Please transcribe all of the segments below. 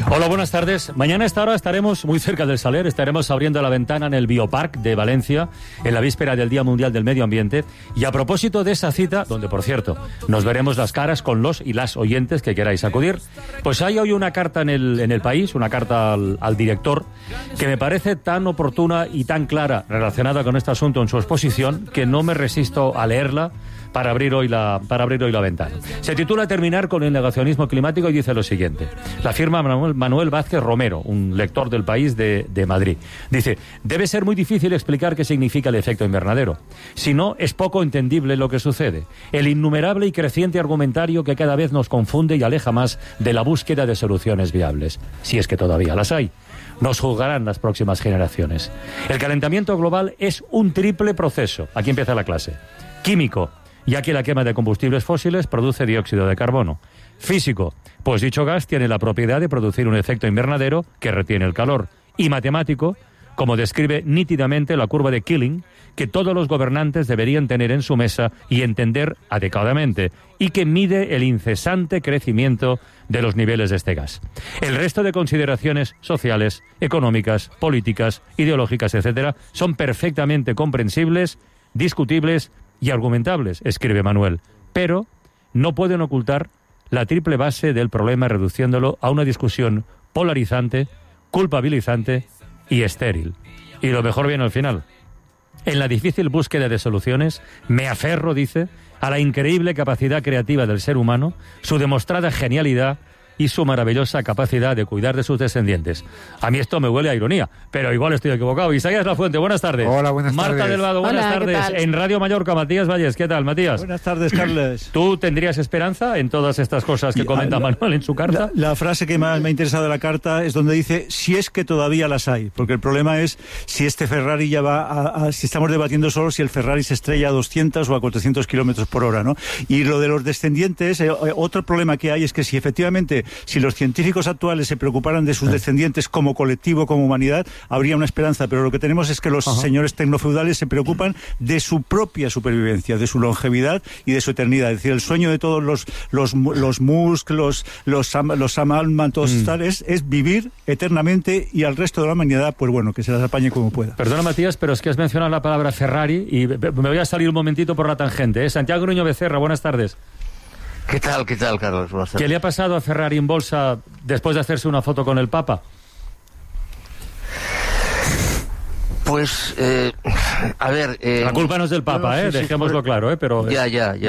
Hola, buenas tardes. Mañana a esta hora estaremos muy cerca del Saler, estaremos abriendo la ventana en el Bioparc de Valencia, en la víspera del Día Mundial del Medio Ambiente. Y a propósito de esa cita, donde por cierto nos veremos las caras con los y las oyentes que queráis acudir, pues hay hoy una carta en el País, una carta al director, que me parece tan oportuna y tan clara relacionada con este asunto en su exposición, que no me resisto a leerla para abrir hoy la ventana. Se titula Terminar con el negacionismo climático y dice lo siguiente. La firma Manuel Vázquez Romero, un lector del País de Madrid. Dice: debe ser muy difícil explicar qué significa el efecto invernadero. Si no, es poco entendible lo que sucede. El innumerable y creciente argumentario que cada vez nos confunde y aleja más de la búsqueda de soluciones viables. Si es que todavía las hay. Nos juzgarán las próximas generaciones. El calentamiento global es un triple proceso. Aquí empieza la clase. Químico, ya que la quema de combustibles fósiles produce dióxido de carbono. Físico, pues dicho gas tiene la propiedad de producir un efecto invernadero que retiene el calor. Y matemático, como describe nítidamente la curva de Killing, que todos los gobernantes deberían tener en su mesa y entender adecuadamente, y que mide el incesante crecimiento de los niveles de este gas. El resto de consideraciones sociales, económicas, políticas, ideológicas, etcétera, son perfectamente comprensibles, discutibles y argumentables, escribe Manuel, pero no pueden ocultar la triple base del problema, reduciéndolo a una discusión polarizante, culpabilizante y estéril. Y lo mejor viene al final. En la difícil búsqueda de soluciones, me aferro, dice, a la increíble capacidad creativa del ser humano, su demostrada genialidad y su maravillosa capacidad de cuidar de sus descendientes. A mí esto me huele a ironía, pero igual estoy equivocado. Isaías Lafuente, buenas tardes. Hola, buenas tardes. Marta del Vado, buenas Hola, tardes. En Radio Mallorca, Matías Valles. ¿Qué tal, Matías? Buenas tardes, Carles. ¿Tú tendrías esperanza en todas estas cosas que comenta Manuel en su carta? La frase que más me ha interesado de la carta es donde dice, si es que todavía las hay, porque el problema es si este Ferrari ya va si estamos debatiendo solo si el Ferrari se estrella a 200 o a 400 kilómetros por hora, ¿no? Y lo de los descendientes, otro problema que hay es que si efectivamente, si los científicos actuales se preocuparan de sus descendientes como colectivo, como humanidad, habría una esperanza, pero lo que tenemos es que los señores tecnofeudales se preocupan de su propia supervivencia, de su longevidad y de su eternidad. Es decir, el sueño de todos los Musk, los Sam Altman, todos tales, es vivir eternamente y al resto de la humanidad, pues bueno, que se las apañe como pueda. Perdona, Matías, pero es que has mencionado la palabra Ferrari y me voy a salir un momentito por la tangente, ¿eh? Santiago Gruño Becerra, buenas tardes. ¿Qué tal, Carlos? Buenas tardes. ¿Qué le ha pasado a Ferrari en bolsa después de hacerse una foto con el Papa? Pues, a ver... la culpa no es del Papa, no, sí, dejémoslo claro, pero... Ya.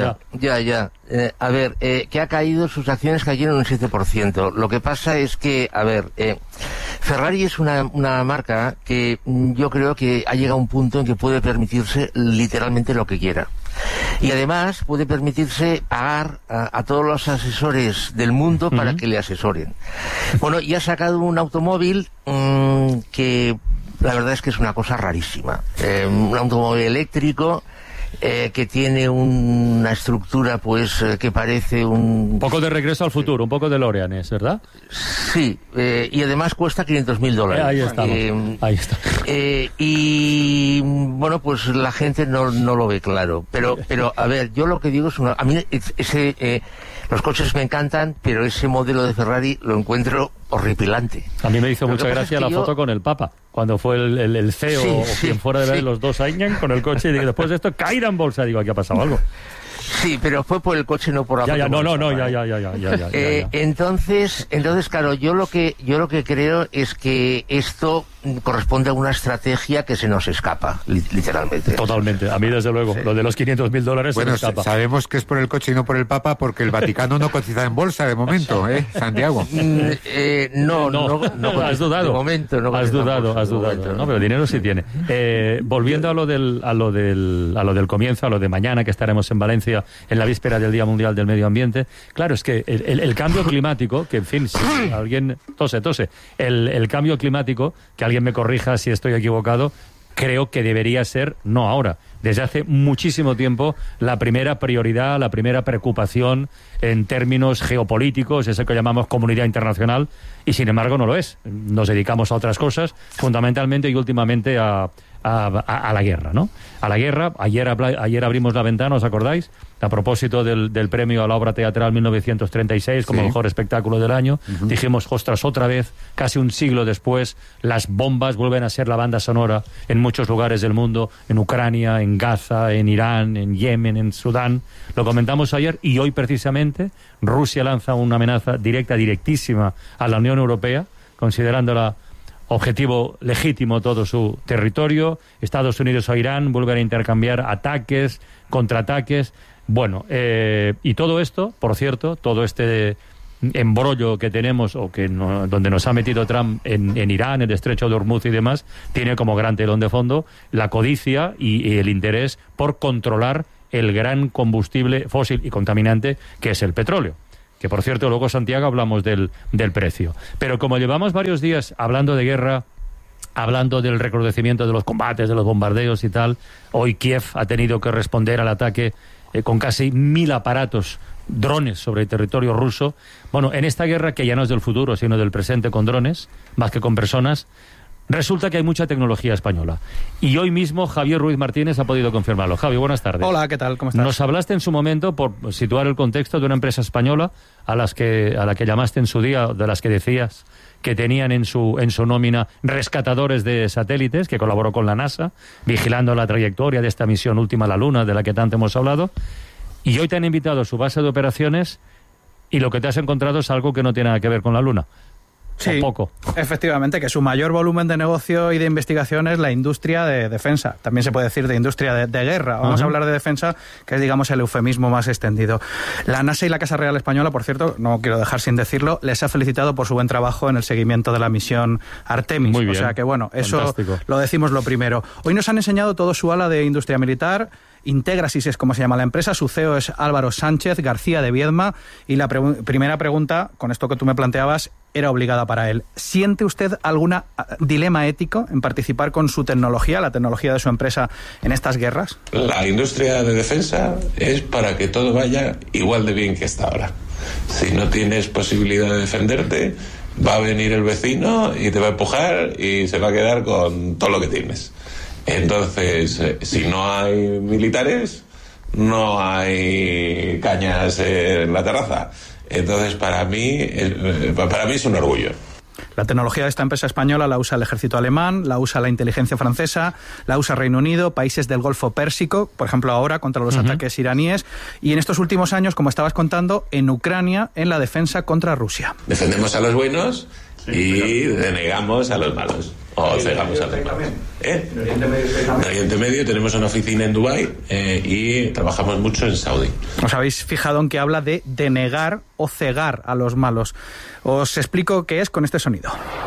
A ver, que ha caído, sus acciones cayeron un 7%. Lo que pasa es que, a ver, Ferrari es una marca que yo creo que ha llegado a un punto en que puede permitirse literalmente lo que quiera. Y además puede permitirse pagar a todos los asesores del mundo para que le asesoren. Bueno, y ha sacado un automóvil que la verdad es que es una cosa rarísima. Un automóvil eléctrico que tiene una estructura pues que parece un poco de Regreso al Futuro, un poco de DeLorean, ¿verdad? Sí, y además cuesta $500,000. Ahí estamos, ahí está. Y bueno, pues la gente no lo ve claro, pero a ver, yo lo que digo es a mí los coches me encantan, pero ese modelo de Ferrari lo encuentro horripilante. A mí me hizo mucha gracia la foto con el Papa, cuando fue el CEO o quien fuera de ver los dos años con el coche, y después de esto caída en bolsa. Digo, aquí ha pasado algo. Sí, pero fue por el coche, no por la foto. Ya. Entonces, claro, yo lo que creo es que esto corresponde a una estrategia que se nos escapa, literalmente. Totalmente, a mí desde luego, lo de los $500,000 se me escapa. Sabemos que es por el coche y no por el Papa, porque el Vaticano no cotiza en bolsa de momento, Santiago. No, has dudado. De momento no. Has dudado. No, pero dinero sí tiene. Volviendo a lo del comienzo, a lo de mañana que estaremos en Valencia en la víspera del Día Mundial del Medio Ambiente. Claro, es que el cambio climático, que en fin, si alguien tose, el cambio climático, que alguien me corrija si estoy equivocado, creo que debería ser, no ahora, desde hace muchísimo tiempo la primera prioridad, la primera preocupación en términos geopolíticos, eso que llamamos comunidad internacional, y sin embargo no lo es. Nos dedicamos a otras cosas, fundamentalmente y últimamente a la guerra, ¿no? A la guerra. Ayer abrimos La Ventana, ¿os acordáis? A propósito del premio a la obra teatral 1936 como mejor espectáculo del año. Dijimos, ostras, otra vez, casi un siglo después, las bombas vuelven a ser la banda sonora en muchos lugares del mundo, en Ucrania, en Gaza, en Irán, en Yemen, en Sudán. Lo comentamos ayer, y hoy precisamente Rusia lanza una amenaza directísima a la Unión Europea, considerándola objetivo legítimo todo su territorio. Estados Unidos o Irán vuelven a intercambiar ataques, contraataques. Bueno, y todo esto, por cierto, todo este embrollo que tenemos, o que donde nos ha metido Trump en Irán, el estrecho de Hormuz y demás, tiene como gran telón de fondo la codicia y el interés por controlar el gran combustible fósil y contaminante que es el petróleo. Que, por cierto, luego, Santiago, hablamos del precio. Pero como llevamos varios días hablando de guerra, hablando del recrudecimiento de los combates, de los bombardeos y tal, hoy Kiev ha tenido que responder al ataque con casi 1.000 aparatos, drones sobre el territorio ruso. Bueno, en esta guerra, que ya no es del futuro, sino del presente con drones, más que con personas, resulta que hay mucha tecnología española. Y hoy mismo Javier Ruiz Martínez ha podido confirmarlo. Javi, buenas tardes. Hola, ¿qué tal? ¿Cómo estás? Nos hablaste en su momento, por situar el contexto, de una empresa española a la que llamaste en su día, de las que decías que tenían en su nómina rescatadores de satélites, que colaboró con la NASA, vigilando la trayectoria de esta misión última a la Luna, de la que tanto hemos hablado. Y hoy te han invitado a su base de operaciones, y lo que te has encontrado es algo que no tiene nada que ver con la Luna. Sí, poco. Efectivamente, que su mayor volumen de negocio y de investigación es la industria de defensa. También se puede decir de industria de guerra. Vamos a hablar de defensa, que es, digamos, el eufemismo más extendido. La NASA y la Casa Real Española, por cierto, no quiero dejar sin decirlo, les ha felicitado por su buen trabajo en el seguimiento de la misión Artemis. Muy bien. O sea que, bueno, eso fantástico. Lo decimos lo primero. Hoy nos han enseñado todo su ala de industria militar. Integrasis es como se llama la empresa, su CEO es Álvaro Sánchez García de Viedma, y la primera pregunta, con esto que tú me planteabas, era obligada para él. ¿Siente usted algún dilema ético en participar con su tecnología, la tecnología de su empresa, en estas guerras? La industria de defensa es para que todo vaya igual de bien que hasta ahora. Si no tienes posibilidad de defenderte, va a venir el vecino y te va a empujar y se va a quedar con todo lo que tienes. Entonces, si no hay militares, no hay cañas en la terraza. Entonces, para mí es un orgullo. La tecnología de esta empresa española la usa el ejército alemán, la usa la inteligencia francesa, la usa Reino Unido, países del Golfo Pérsico, por ejemplo ahora contra los ataques iraníes, y en estos últimos años, como estabas contando, en Ucrania, en la defensa contra Rusia. Defendemos a los buenos y denegamos a los malos. O cegamos a los malos. En Oriente Medio tenemos una oficina en Dubái y trabajamos mucho en Saudi. Os habéis fijado en que habla de denegar o cegar a los malos. Os explico qué es con este sonido.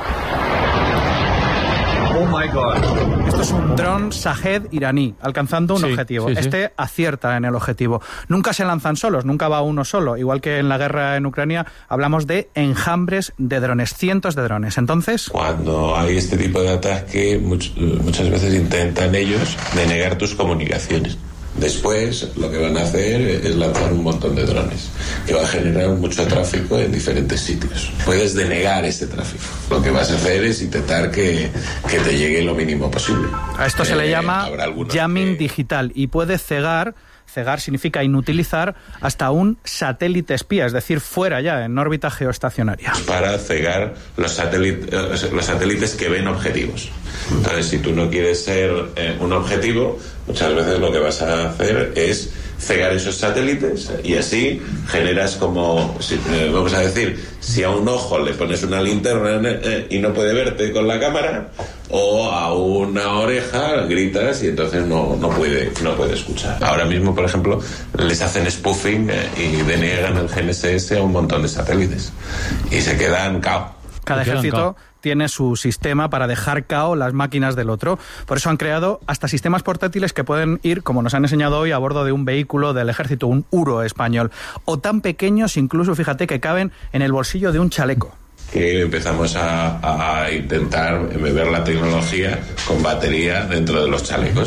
Oh my God. Esto es un dron Shahed iraní, alcanzando un objetivo. Sí. Este acierta en el objetivo. Nunca se lanzan solos, nunca va uno solo. Igual que en la guerra en Ucrania, hablamos de enjambres de drones, cientos de drones. Entonces, cuando hay este tipo de ataque, muchas veces intentan ellos denegar tus comunicaciones. Después lo que van a hacer es lanzar un montón de drones que va a generar mucho tráfico en diferentes sitios. Puedes denegar este tráfico. Lo que vas a hacer es intentar que te llegue lo mínimo posible. A esto se le llama jamming digital y puede cegar. Cegar significa inutilizar hasta un satélite espía, es decir, fuera ya, en órbita geoestacionaria. Para cegar los satélites que ven objetivos. Entonces, si tú no quieres ser un objetivo, muchas veces lo que vas a hacer es cegar esos satélites y así generas como, vamos a decir, si a un ojo le pones una linterna y no puede verte con la cámara, o a una oreja gritas y entonces no puede escuchar. Ahora mismo, por ejemplo, les hacen spoofing y deniegan el GNSS a un montón de satélites y se quedan cao. Cada ejército tiene su sistema para dejar cao las máquinas del otro. Por eso han creado hasta sistemas portátiles que pueden ir, como nos han enseñado hoy, a bordo de un vehículo del ejército, un Uro español. O tan pequeños, incluso, fíjate, que caben en el bolsillo de un chaleco. Que empezamos a intentar beber la tecnología con batería dentro de los chalecos.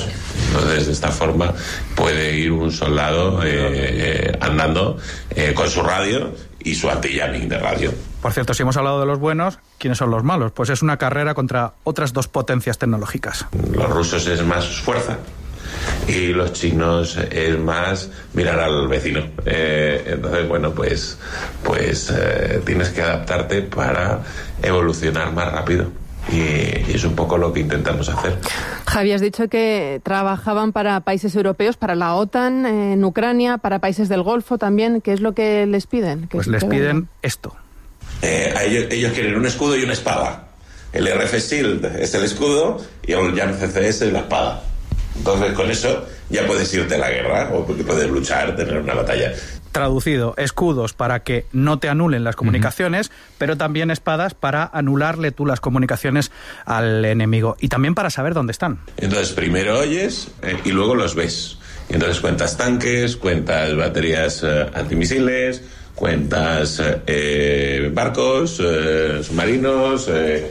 Entonces, de esta forma puede ir un soldado andando con su radio y su anti-jamming de radio. Por cierto, si hemos hablado de los buenos, ¿quiénes son los malos? Pues es una carrera contra otras dos potencias tecnológicas. Los rusos es más fuerza y los chinos es más mirar al vecino. Entonces, bueno, pues tienes que adaptarte para evolucionar más rápido. Y es un poco lo que intentamos hacer. Javi, has dicho que trabajaban para países europeos, para la OTAN, en Ucrania, para países del Golfo también. ¿Qué es lo que les piden? Pues les piden esto. Ellos quieren un escudo y una espada. El RF Shield es el escudo y el JAM CCS es la espada. Entonces, con eso ya puedes irte a la guerra o puedes luchar, tener una batalla. Traducido, escudos para que no te anulen las comunicaciones, pero también espadas para anularle tú las comunicaciones al enemigo y también para saber dónde están. Entonces, primero oyes y luego los ves. Y entonces cuentas tanques, cuentas baterías antimisiles, cuentas barcos, submarinos...